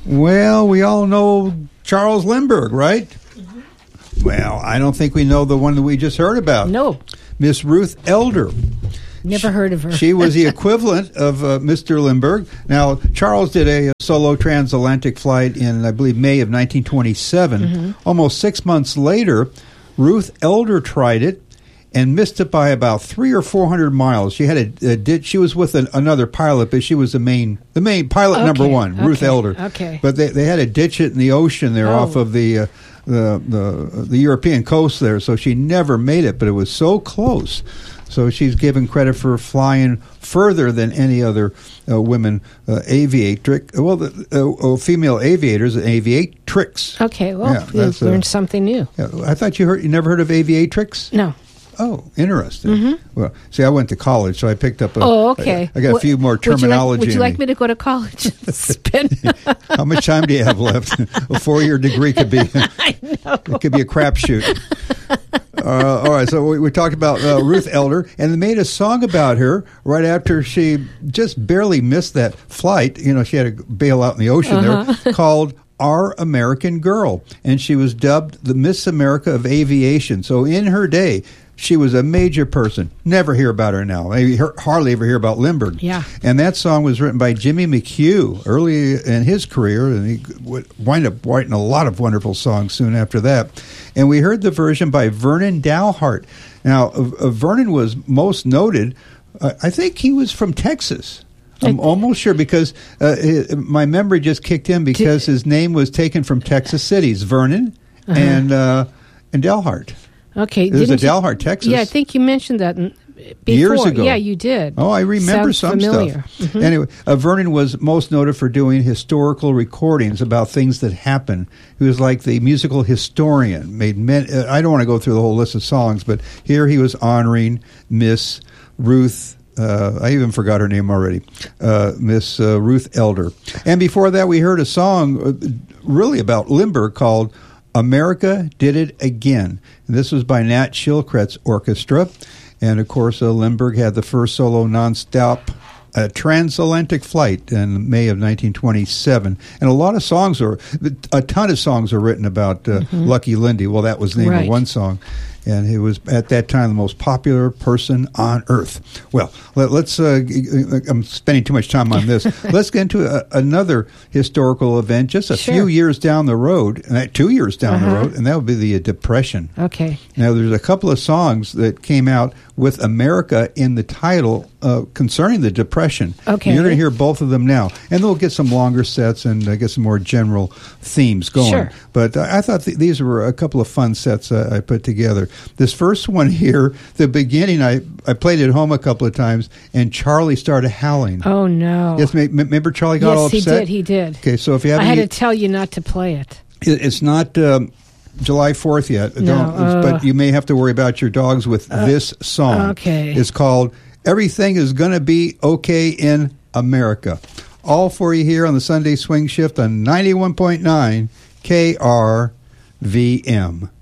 Well, we all know Charles Lindbergh, right? Mm-hmm. Well, I don't think we know the one that we just heard about. No. Miss Ruth Elder. Never heard of her. She was the equivalent of Mr. Lindbergh. Now, Charles did a solo transatlantic flight in, I believe, May of 1927. Mm-hmm. Almost 6 months later, Ruth Elder tried it and missed it by about 300 or 400 miles. She had a ditch. She was with another pilot, but she was the main pilot, number one, Ruth Elder. Okay. But they had to ditch it in the ocean there off of the European coast there, so she never made it, but it was so close. So she's given credit for flying further than any other women aviatrix. Well, female aviators, aviatrix. Okay, well, you learned something new. Yeah, I thought you never heard of aviatrix? No. Oh, interesting. Mm-hmm. Well, see, I went to college, so I picked up okay. I got a few more terminology. Would you like me to go to college and spend? How much time do you have left? A 4-year degree could be. I know. It could be a crapshoot. All right, so we talked about Ruth Elder, and they made a song about her right after she just barely missed that flight. You know, she had to bail out in the ocean there, called Our American Girl, and she was dubbed the Miss America of Aviation. So in her day, she was a major person. Never hear about her now. Hardly ever hear about Lindbergh. Yeah. And that song was written by Jimmy McHugh early in his career, and he would wind up writing a lot of wonderful songs soon after that. And we heard the version by Vernon Dalhart. Now, Vernon was most noted, I think he was from Texas. I'm almost sure because my memory just kicked in because his name was taken from Texas cities, Vernon and Dalhart. Okay. There's a Dalhart, Texas. Yeah, I think you mentioned that before. Years ago. Yeah, you did. Oh, I remember some familiar. Stuff. Mm-hmm. Anyway, Vernon was most noted for doing historical recordings about things that happened. He was like the musical historian. I don't want to go through the whole list of songs, but here he was honoring Miss Ruth. I even forgot her name already. Miss Ruth Elder. And before that, we heard a song really about Lindbergh called America Did It Again. And this was by Nat Shilkret's orchestra. And, of course, Lindbergh had the first solo nonstop transatlantic flight in May of 1927. And a ton of songs are written about Lucky Lindy. Well, that was the name of one song. And he was, at that time, the most popular person on Earth. Well, let's, I'm spending too much time on this. Let's get into another historical event just a few years down the road, 2 years down the road, and that would be the Depression. Okay. Now, there's a couple of songs that came out with America in the title concerning the Depression. Okay. You're going to hear both of them now. And they'll get some longer sets and get some more general themes going. Sure. But I thought these were a couple of fun sets I put together. This first one here, the beginning, I played it home a couple of times, and Charlie started howling. Oh, no. Yes, remember Charlie got all upset? Yes, he did. Okay, so if you have I had to tell you not to play it. It's not July 4th yet, but you may have to worry about your dogs with this song. Okay. It's called Everything Is Gonna Be Okay in America. All for you here on the Sunday Swing Shift on 91.9 KRVM.